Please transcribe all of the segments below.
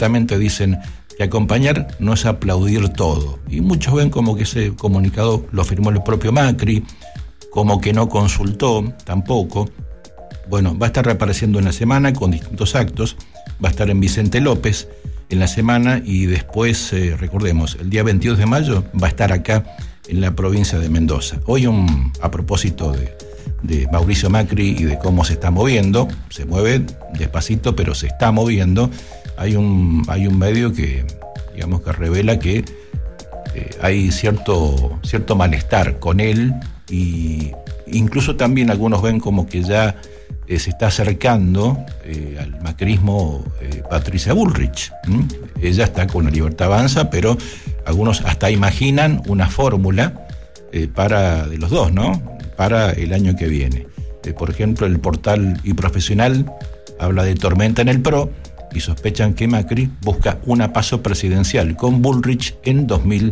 justamente dicen que acompañar no es aplaudir todo. Y muchos ven como que ese comunicado lo firmó el propio Macri, como que no consultó tampoco. Bueno, va a estar reapareciendo en la semana con distintos actos. Va a estar en Vicente López en la semana y después, recordemos, el día 22 de mayo va a estar acá en la provincia de Mendoza. Hoy, a propósito de Mauricio Macri y de cómo se está moviendo, se mueve despacito, pero se está moviendo. Hay un medio que, digamos, que revela que hay cierto malestar con él, y incluso también algunos ven como que ya se está acercando al macrismo Patricia Bullrich. Ella está con la Libertad Avanza, pero algunos hasta imaginan una fórmula de los dos, ¿no? Para el año que viene. Por ejemplo, el portal iProfesional habla de tormenta en el PRO y sospechan que Macri busca una paso presidencial con Bullrich en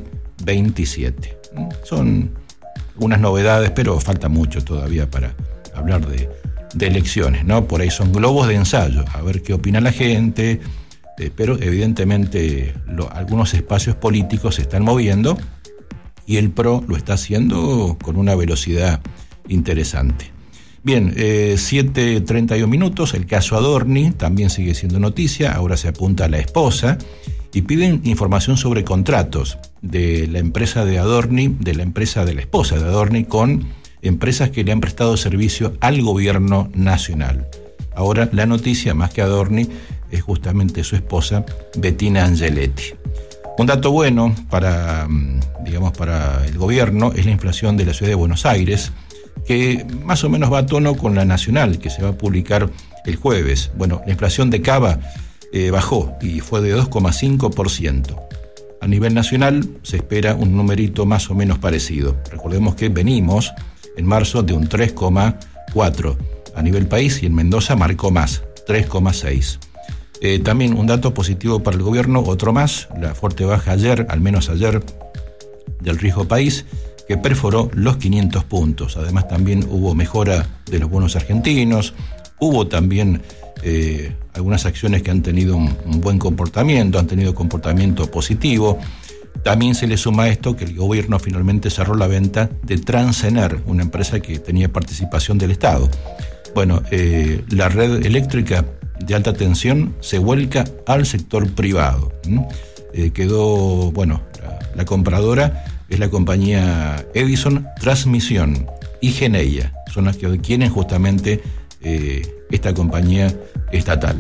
2027. Son unas novedades, pero falta mucho todavía para hablar de elecciones, ¿no? Por ahí son globos de ensayo, a ver qué opina la gente, pero evidentemente algunos espacios políticos se están moviendo y el PRO lo está haciendo con una velocidad interesante. Bien, 7:31 minutos, el caso Adorni también sigue siendo noticia, ahora se apunta a la esposa y piden información sobre contratos de la empresa de Adorni, de la empresa de la esposa de Adorni, con empresas que le han prestado servicio al gobierno nacional. Ahora la noticia, más que Adorni, es justamente su esposa, Bettina Angeletti. Un dato bueno para el gobierno es la inflación de la ciudad de Buenos Aires, que más o menos va a tono con la nacional, que se va a publicar el jueves. Bueno, la inflación de Cava bajó y fue de 2,5%. A nivel nacional se espera un numerito más o menos parecido. Recordemos que venimos en marzo de un 3,4% a nivel país, y en Mendoza marcó más, 3,6%. También un dato positivo para el gobierno, otro más, la fuerte baja ayer, al menos ayer, del riesgo país, que perforó los 500 puntos. Además también hubo mejora de los bonos argentinos, hubo también algunas acciones que han tenido un buen comportamiento, han tenido comportamiento positivo. También se le suma a esto que el gobierno finalmente cerró la venta de Transener, una empresa que tenía participación del Estado. Bueno, la red eléctrica de alta tensión se vuelca al sector privado. Quedó, la compradora es la compañía Edison Transmisión y Geneia, son las que adquieren justamente esta compañía estatal.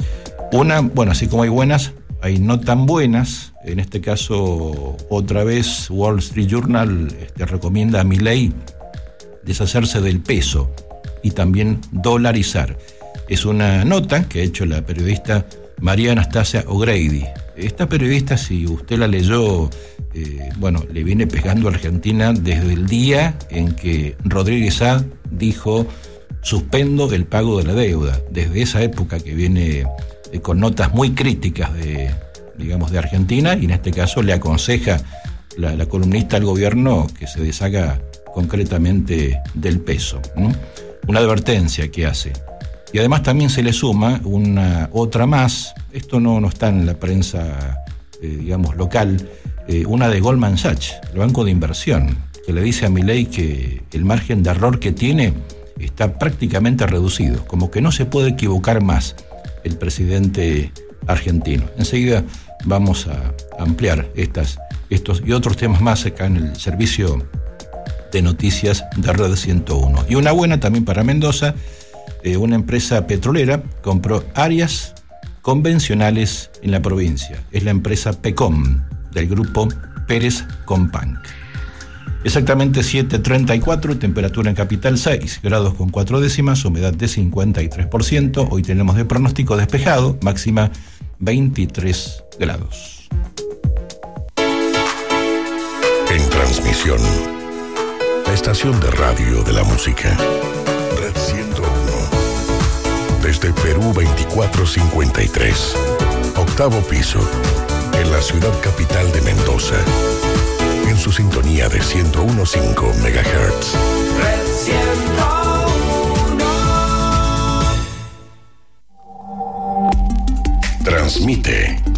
Así como hay buenas, hay no tan buenas. En este caso, otra vez, Wall Street Journal recomienda a Milei deshacerse del peso y también dolarizar. Es una nota que ha hecho la periodista María Anastasia O'Grady. Esta periodista, si usted la leyó, le viene pegando a Argentina desde el día en que Rodríguez A dijo: suspendo el pago de la deuda. Desde esa época que viene con notas muy críticas de Argentina, y en este caso le aconseja la columnista al gobierno que se deshaga concretamente del peso. Una advertencia que hace. Y además también se le suma otra más, esto no está en la prensa, local, una de Goldman Sachs, el banco de inversión, que le dice a Milei que el margen de error que tiene está prácticamente reducido, como que no se puede equivocar más el presidente argentino. Enseguida vamos a ampliar estos y otros temas más acá en el servicio de noticias de Red 101. Y una buena también para Mendoza, una empresa petrolera compró áreas convencionales en la provincia. Es la empresa PECOM, del grupo Pérez Companc. Exactamente 7:34, temperatura en capital 6 grados con 4 décimas, humedad de 53%. Hoy tenemos de pronóstico despejado, máxima 23 grados. En transmisión, la estación de radio de la música. Red 101. Desde Perú 2453. Octavo piso. En la ciudad capital de Mendoza. En su sintonía de 101.5 MHz. Red 101. Transmite